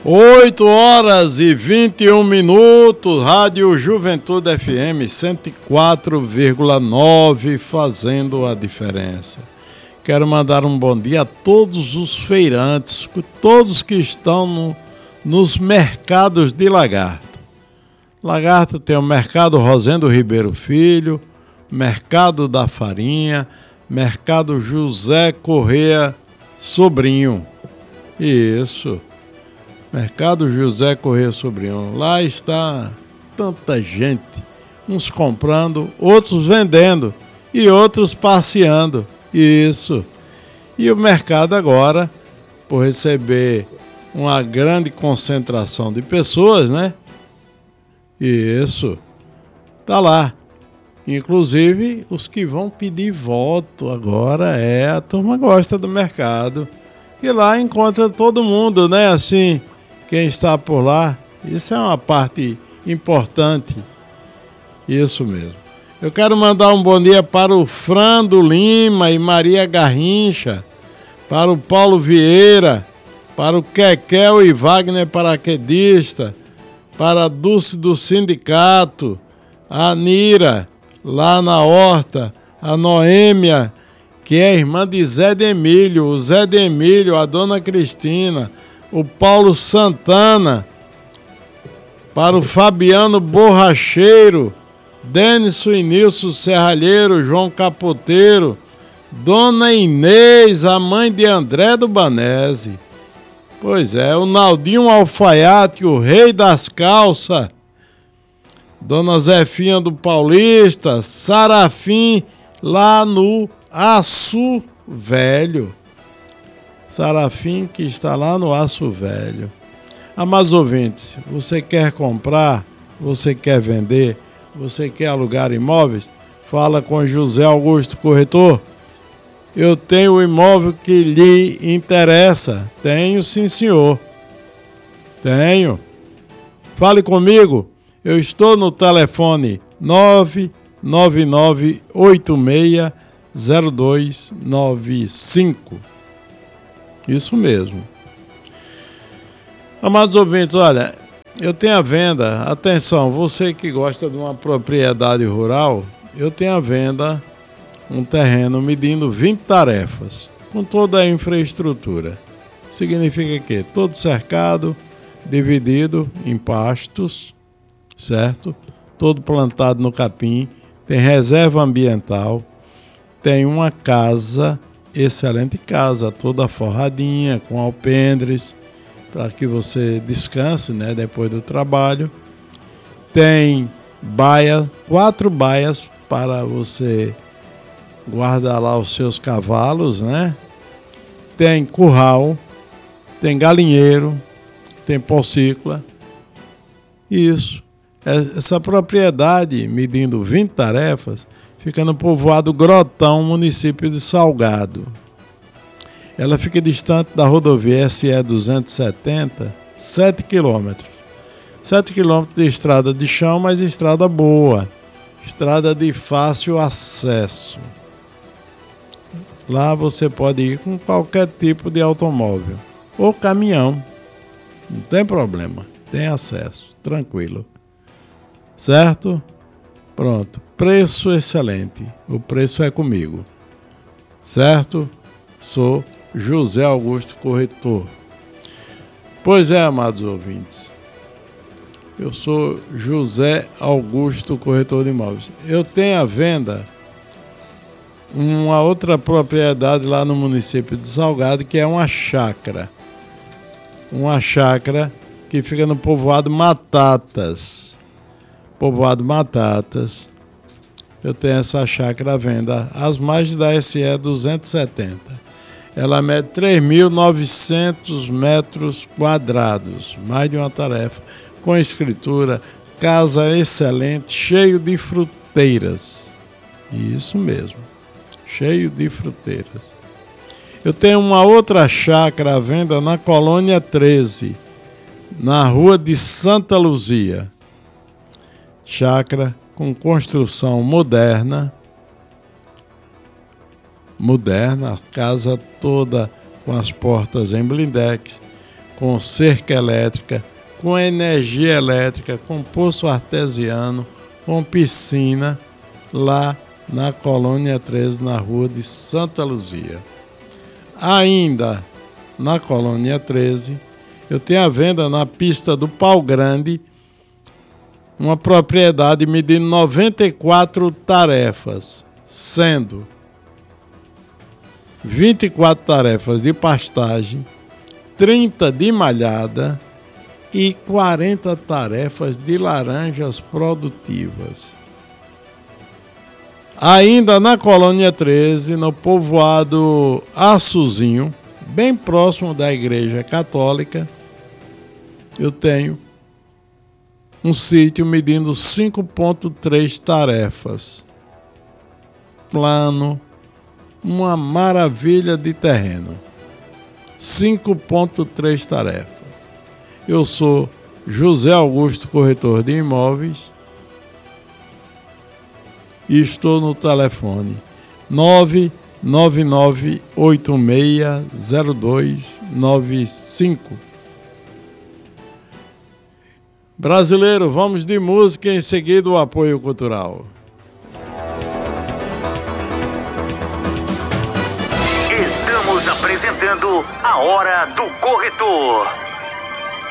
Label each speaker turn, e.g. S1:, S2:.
S1: 8h21, Rádio Juventude FM 104,9, fazendo a diferença. Quero mandar um bom dia a todos os feirantes, todos que estão nos mercados de Lagarto. Lagarto tem o Mercado Rosendo Ribeiro Filho, Mercado da Farinha, Mercado José Correia Sobrinho. Isso. Mercado José Correia Sobrinho. Lá está tanta gente, uns comprando, outros vendendo e outros passeando. Isso. E o mercado agora, por receber uma grande concentração de pessoas, né? Isso. Tá lá. Inclusive, os que vão pedir voto agora a turma gosta do mercado. E lá encontra todo mundo, né? Assim, quem está por lá, isso é uma parte importante. Isso mesmo. Eu quero mandar um bom dia para o Frando Lima e Maria Garrincha, para o Paulo Vieira, para o Kekel e Wagner Paraquedista, para a Dulce do Sindicato, a Nira, lá na Horta, a Noêmia, que é irmã de Zé de Emílio, o Zé de Emílio, a Dona Cristina, o Paulo Santana, para o Fabiano Borracheiro, Denison e Nilson Serralheiro, João Capoteiro, Dona Inês, a mãe de André do Banese. Pois é, o Naldinho Alfaiate, o rei das calças, Dona Zefinha do Paulista, Sarafim, lá no Aço Velho. Sarafim, que está lá no Aço Velho. Amados ouvintes, você quer comprar, você quer vender, você quer alugar imóveis? Fala com José Augusto Corretor. Eu tenho o imóvel que lhe interessa. Tenho, sim, senhor. Tenho. Fale comigo. Eu estou no telefone 999860295. Isso mesmo. Amados ouvintes, olha, eu tenho à venda, atenção, você que gosta de uma propriedade rural, eu tenho à venda um terreno medindo 20 tarefas, com toda a infraestrutura. Significa que todo cercado, dividido em pastos, certo? Todo plantado no capim, tem reserva ambiental, tem uma casa, excelente casa, toda forradinha, com alpendres, para que você descanse, né, depois do trabalho. Tem baia, 4 baias para você guardar lá os seus cavalos, né? Tem curral, tem galinheiro, tem porcícola. Isso. Essa propriedade, medindo 20 tarefas, fica no povoado Grotão, município de Salgado. Ela fica distante da rodovia SE 270, 7 quilômetros. 7 quilômetros de estrada de chão, mas estrada boa. Estrada de fácil acesso. Lá você pode ir com qualquer tipo de automóvel. Ou caminhão. Não tem problema. Tem acesso. Tranquilo. Certo? Pronto. Preço excelente. O preço é comigo. Certo? Sou José Augusto Corretor. Pois é, amados ouvintes. Eu sou José Augusto Corretor de Imóveis. Eu tenho à venda uma outra propriedade lá no município de Salgado, que é uma chácara. Uma chácara que fica no povoado Matatas. Povoado Matatas. Eu tenho essa chácara à venda às margens da SE 270. Ela mede 3.900 metros quadrados, mais de uma tarefa, com escritura, casa excelente, cheio de fruteiras. Isso mesmo, cheio de fruteiras. Eu tenho uma outra chácara à venda na Colônia 13, na rua de Santa Luzia. Chácara com construção moderna, a casa toda com as portas em blindex, com cerca elétrica, com energia elétrica, com poço artesiano, com piscina, lá na Colônia 13, na rua de Santa Luzia. Ainda na Colônia 13, eu tenho à venda na pista do Pau Grande uma propriedade medindo 94 tarefas, sendo 24 tarefas de pastagem, 30 de malhada e 40 tarefas de laranjas produtivas. Ainda na Colônia 13, no povoado Açuzinho, bem próximo da Igreja Católica, eu tenho um sítio medindo 5,3 tarefas. Plano, uma maravilha de terreno. 5,3 tarefas. Eu sou José Augusto, corretor de imóveis, e estou no telefone 999860295. Brasileiro, vamos de música e em seguida o apoio cultural.
S2: Estamos apresentando a Hora do Corretor.